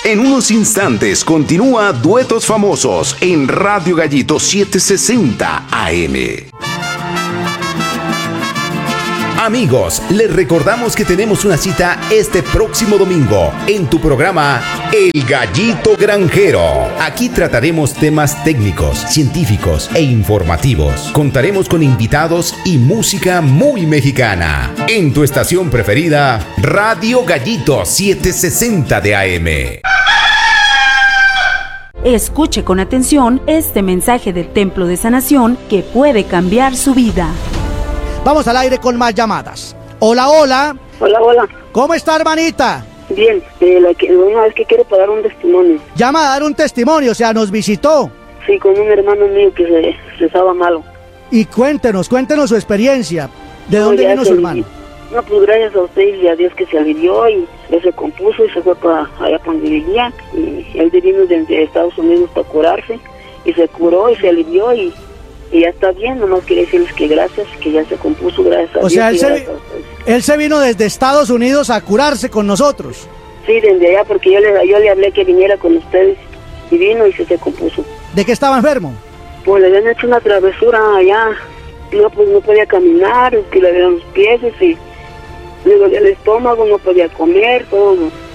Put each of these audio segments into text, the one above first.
En unos instantes continúa Duetos Famosos en Radio Gallito 760 AM. Amigos, les recordamos que tenemos una cita este próximo domingo en tu programa El Gallito Granjero. Aquí trataremos temas técnicos, científicos e informativos. Contaremos con invitados y música muy mexicana. En tu estación preferida, Radio Gallito 760 de AM. Escuche con atención este mensaje del Templo de Sanación que puede cambiar su vida. Vamos al aire con más llamadas. Hola, hola. Hola. ¿Cómo está, hermanita? Bien, una vez que quiero dar un testimonio. Llama a dar un testimonio, o sea, nos visitó. Sí, con un hermano mío que se estaba malo. Y cuéntenos su experiencia. ¿De dónde vino su hermano? No, pues gracias a usted y a Dios que se alivió y él se compuso y se fue para allá para donde vivía. Y él vino desde Estados Unidos para curarse y se curó y se alivió y ya está bien. Nomás quería decirles que gracias, que ya se compuso, gracias a Dios. O sea, él se vino desde Estados Unidos a curarse con nosotros. Sí, desde allá, porque yo le hablé que viniera con ustedes y vino y se compuso. ¿De qué estaba enfermo? Pues le habían hecho una travesura allá. No, pues no podía caminar, que le dieron los pies y le dolía el estómago, no podía comer, todo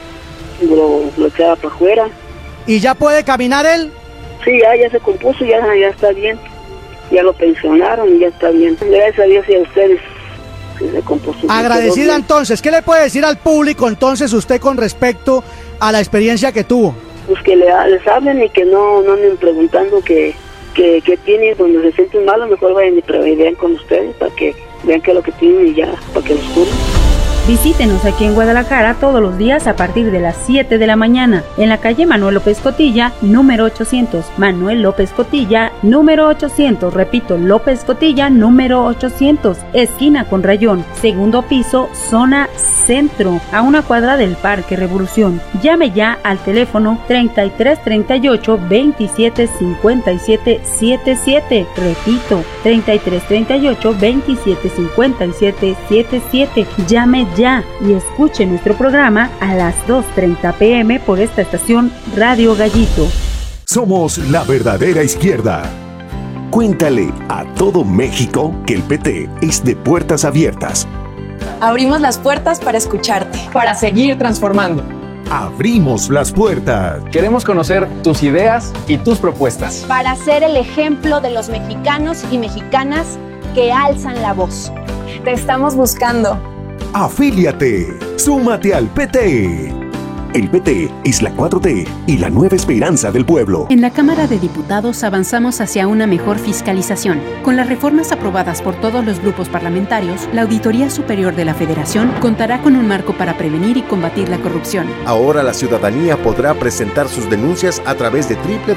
lo echaba para afuera. ¿Y ya puede caminar él? Sí, ya se compuso, ya está bien. Ya lo pensionaron y ya está bien. Gracias a Dios y a ustedes que se compuso. Agradecida entonces. ¿Qué le puede decir al público entonces usted con respecto a la experiencia que tuvo? Pues que les hablen y que no anden preguntando que tienen, cuando se sienten malos, mejor vayan y vean con ustedes para que vean qué es lo que tienen y ya, para que los curen. Visítenos aquí en Guadalajara todos los días a partir de las 7 de la mañana, en la calle Manuel López Cotilla, número 800. Manuel López Cotilla, número 800. Repito, López Cotilla, número 800. Esquina con Rayón, segundo piso, zona centro, a una cuadra del Parque Revolución. Llame ya al teléfono 3338 27 57 77. Repito, 3338 27 57 77. Llame ya y escuche nuestro programa a las 2:30 p.m. por esta estación Radio Gallito. Somos la verdadera izquierda. Cuéntale a todo México que el PT es de puertas abiertas. Abrimos las puertas para escucharte. Para seguir transformando. Abrimos las puertas. Queremos conocer tus ideas y tus propuestas. Para ser el ejemplo de los mexicanos y mexicanas que alzan la voz. Te estamos buscando. Afíliate, súmate al PT. El PT es la 4T y la nueva esperanza del pueblo. En la Cámara de Diputados avanzamos hacia una mejor fiscalización. Con las reformas aprobadas por todos los grupos parlamentarios, la Auditoría Superior de la Federación contará con un marco para prevenir y combatir la corrupción. Ahora la ciudadanía podrá presentar sus denuncias a través de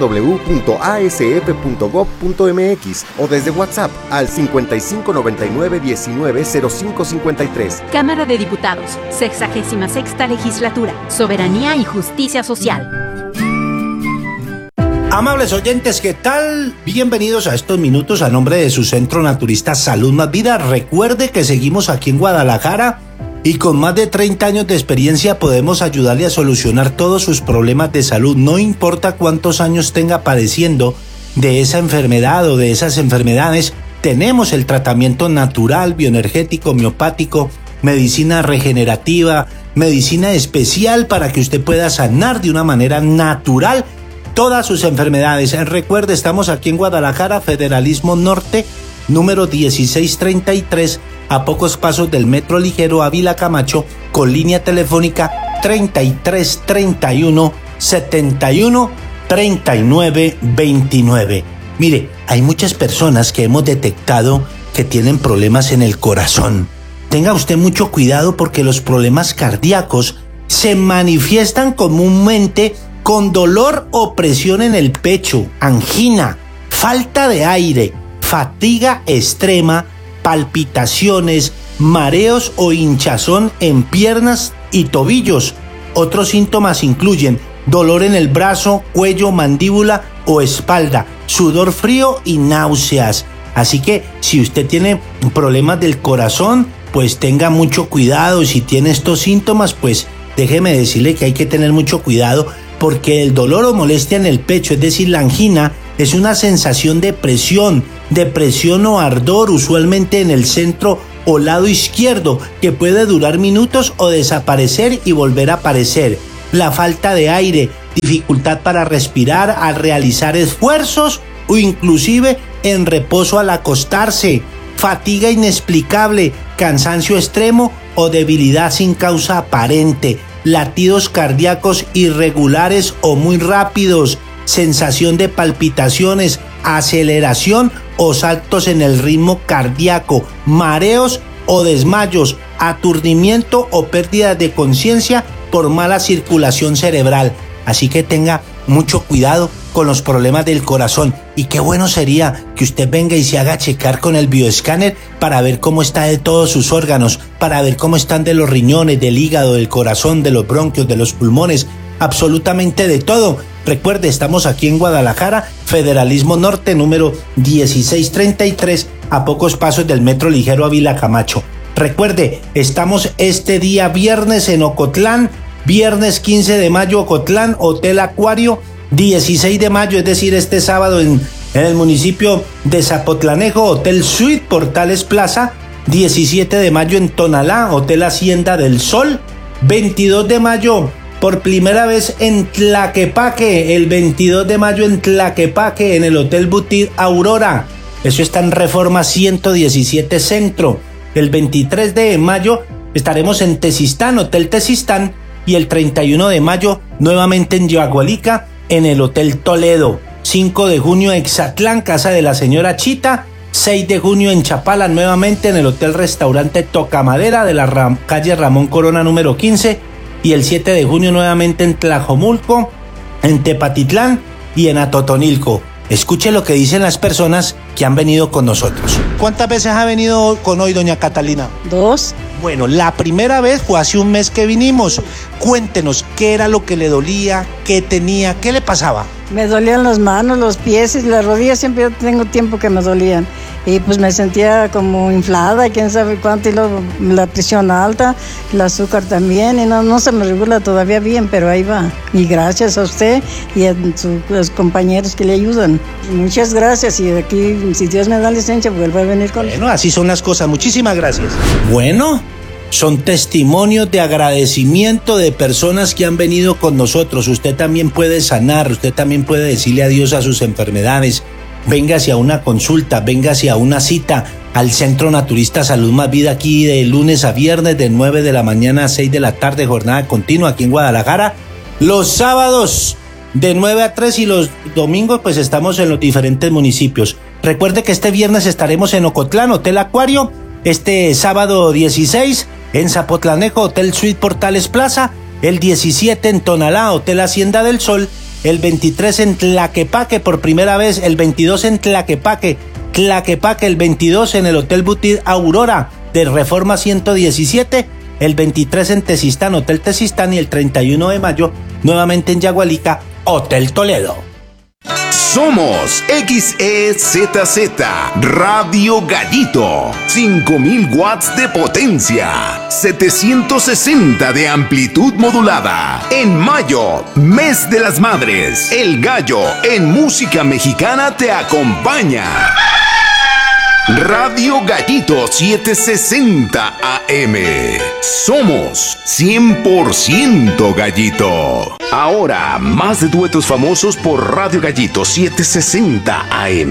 www.asf.gov.mx o desde WhatsApp al 5599 19 0553. Cámara de Diputados, 66ª Legislatura. Soberanía y justicia social. Amables oyentes, ¿qué tal? Bienvenidos a estos minutos a nombre de su Centro Naturista Salud Más Vida. Recuerde que seguimos aquí en Guadalajara y con más de 30 años de experiencia podemos ayudarle a solucionar todos sus problemas de salud. No importa cuántos años tenga padeciendo de esa enfermedad o de esas enfermedades, tenemos el tratamiento natural, bioenergético, homeopático, medicina regenerativa, medicina especial para que usted pueda sanar de una manera natural todas sus enfermedades. Recuerde, estamos aquí en Guadalajara, Federalismo Norte, número 1633, a pocos pasos del Metro Ligero Ávila Camacho, con línea telefónica 3331 71 39 29. Mire, hay muchas personas que hemos detectado que tienen problemas en el corazón. Tenga usted mucho cuidado porque los problemas cardíacos se manifiestan comúnmente con dolor o presión en el pecho, angina, falta de aire, fatiga extrema, palpitaciones, mareos o hinchazón en piernas y tobillos. Otros síntomas incluyen dolor en el brazo, cuello, mandíbula o espalda, sudor frío y náuseas. Así que si usted tiene problemas del corazón, pues tenga mucho cuidado. Si tiene estos síntomas, pues déjeme decirle que hay que tener mucho cuidado porque el dolor o molestia en el pecho, es decir, la angina, es una sensación de presión o ardor, usualmente en el centro o lado izquierdo, que puede durar minutos o desaparecer y volver a aparecer. La falta de aire, dificultad para respirar al realizar esfuerzos o inclusive en reposo al acostarse, fatiga inexplicable, cansancio extremo o debilidad sin causa aparente, latidos cardíacos irregulares o muy rápidos, sensación de palpitaciones, aceleración o saltos en el ritmo cardíaco, mareos o desmayos, aturdimiento o pérdida de conciencia por mala circulación cerebral. Así que tenga mucho cuidado con los problemas del corazón, y qué bueno sería que usted venga y se haga checar con el bioescáner para ver cómo está de todos sus órganos, para ver cómo están de los riñones, del hígado, del corazón, de los bronquios, de los pulmones, absolutamente de todo. Recuerde, estamos aquí en Guadalajara, Federalismo Norte, número 1633, a pocos pasos del Metro Ligero Ávila Camacho. Recuerde, estamos este día viernes en Ocotlán, viernes 15 de mayo, Ocotlán, Hotel Acuario, 16 de mayo, es decir, este sábado en el municipio de Zapotlanejo, Hotel Suite Portales Plaza, 17 de mayo en Tonalá, Hotel Hacienda del Sol, 22 de mayo por primera vez en Tlaquepaque, el 22 de mayo en Tlaquepaque, en el Hotel Boutique Aurora, eso está en Reforma 117 Centro. El 23 de mayo estaremos en Tezistán, Hotel Tezistán, y el 31 de mayo nuevamente en Yagualica, en el Hotel Toledo. 5 de junio en Exatlán, Casa de la Señora Chita. 6 de junio en Chapala, nuevamente en el Hotel Restaurante Tocamadera de la calle Ramón Corona número 15. Y el 7 de junio nuevamente en Tlajomulco, en Tepatitlán y en Atotonilco. Escuche lo que dicen las personas que han venido con nosotros. ¿Cuántas veces ha venido con hoy, doña Catalina? 2. Bueno, la primera vez fue hace un mes que vinimos. Cuéntenos, ¿qué era lo que le dolía? ¿Qué tenía? ¿Qué le pasaba? Me dolían las manos, los pies y las rodillas, siempre yo tengo tiempo que me dolían. Y pues me sentía como inflada, quién sabe cuánto, y luego la presión alta, el azúcar también, y no se me regula todavía bien, pero ahí va. Y gracias a usted y a los compañeros que le ayudan. Muchas gracias, y aquí, si Dios me da licencia, vuelvo a venir con Bueno, así son las cosas, muchísimas gracias. Bueno, son testimonios de agradecimiento de personas que han venido con nosotros. Usted también puede sanar, usted también puede decirle adiós a sus enfermedades. Véngase a una consulta, véngase a una cita al Centro Naturista Salud Más Vida, aquí de lunes a viernes de 9 de la mañana a 6 de la tarde, jornada continua aquí en Guadalajara. Los sábados de 9 a 3 y los domingos pues estamos en los diferentes municipios. Recuerde que este viernes estaremos en Ocotlán, Hotel Acuario. Este sábado 16 en Zapotlanejo, Hotel Suite Portales Plaza. El 17 en Tonalá, Hotel Hacienda del Sol. El 23 en Tlaquepaque por primera vez, el 22 en Tlaquepaque, el 22 en el Hotel Boutique Aurora de Reforma 117, el 23 en Tezistán, Hotel Tezistán, y el 31 de mayo nuevamente en Yagualica, Hotel Toledo. Somos XEZZ Radio Gallito, 5000 watts de potencia, 760 de amplitud modulada. En mayo, mes de las madres, El Gallo en música mexicana te acompaña. Radio Gallito 760 AM. Somos 100% Gallito. Ahora, más de duetos famosos por Radio Gallito 760 AM.